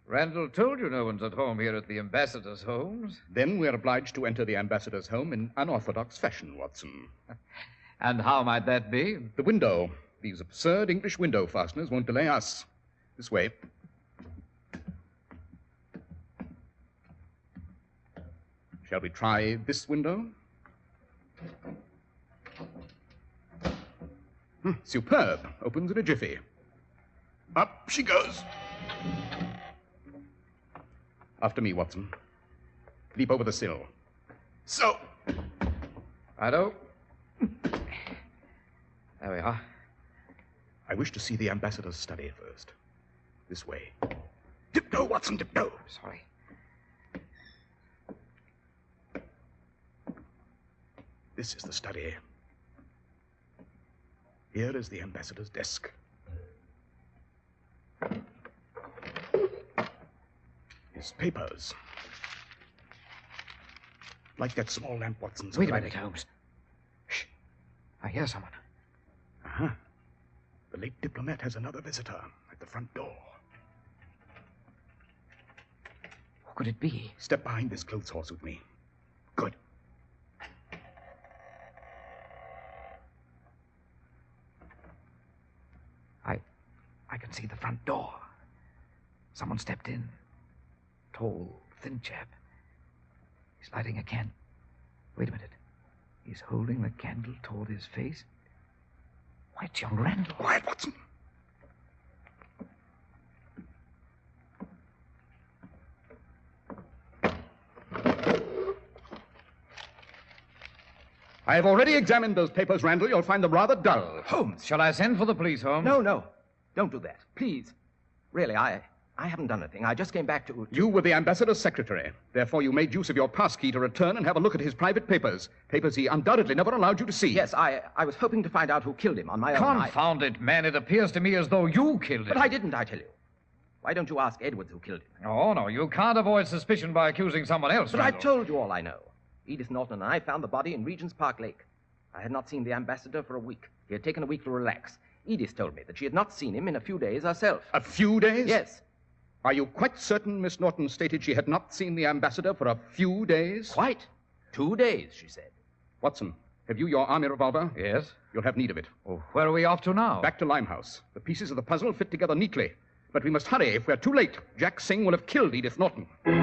Randall told you no one's at home here at the ambassador's, Holmes. Then we're obliged to enter the ambassador's home in unorthodox fashion, Watson. And how might that be? The window. These absurd English window fasteners won't delay us. This way. Shall we try this window? Superb. Opens in a jiffy. Up she goes. After me, Watson. Leap over the sill. So. Righto. There we are. I wish to see the ambassador's study first. This way. Tiptoe, Watson, tiptoe. Sorry. This is the study. Here is the ambassador's desk. His papers. Like that small lamp, Watson. Wait a minute, Holmes. Shh. I hear someone. Uh-huh. The late diplomat has another visitor at the front door. Who could it be? Step behind this clothes horse with me. Good. I can see the front door. Someone stepped in. Tall, thin chap. He's lighting a candle. Wait a minute. He's holding the candle toward his face. Why, it's young Randall. Quiet, Watson. I have already examined those papers, Randall. You'll find them rather dull. Holmes, shall I send for the police, Holmes? No. Don't do that. Please. Really, I haven't done anything. I just came back to... You were the ambassador's secretary. Therefore, you made use of your pass key to return and have a look at his private papers. Papers he undoubtedly never allowed you to see. Yes, I was hoping to find out who killed him on my own. Confound it, man. It appears to me as though you killed him. But I didn't, I tell you. Why don't you ask Edwards who killed him? Oh, no. You can't avoid suspicion by accusing someone else, But Randall. I told you all I know. Edith Norton and I found the body in Regent's Park Lake. I had not seen the ambassador for a week. He had taken a week to relax. Edith told me that she had not seen him in a few days herself. A few days? Yes. Are you quite certain Miss Norton stated she had not seen the ambassador for a few days? Quite. 2 days, she said. Watson, have you your army revolver? Yes? You'll have need of it. Oh, where are we off to now? Back to Limehouse. The pieces of the puzzle fit together neatly. But we must hurry. If we're too late, Jack Singh will have killed Edith Norton.